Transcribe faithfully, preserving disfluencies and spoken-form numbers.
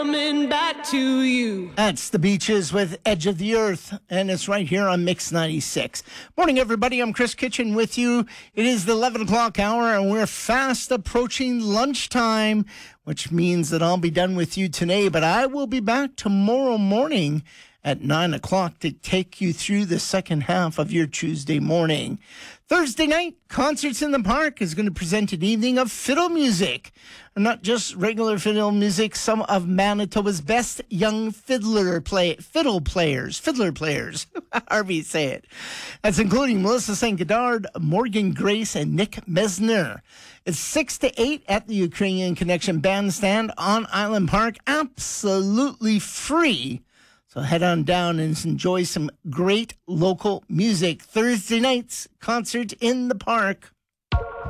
Coming back to you. That's the Beaches with Edge of the Earth, and it's right here on Mix ninety-six. Morning, everybody. I'm Chris Kitchen with you. It is the eleven o'clock hour, and we're fast approaching lunchtime, which means that I'll be done with you today, but I will be back tomorrow morning at nine o'clock to take you through the second half of your Tuesday morning. Thursday night, Concerts in the Park is going to present an evening of fiddle music. Not just regular fiddle music, some of Manitoba's best young fiddler play, fiddle players, fiddler players, however you say it. That's including Melissa Saint Godard, Morgan Grace, and Nick Mesner. It's six to eight at the Ukrainian Connection Bandstand on Island Park, absolutely free. So head on down and enjoy some great local music. Thursday nights, Concert in the Park.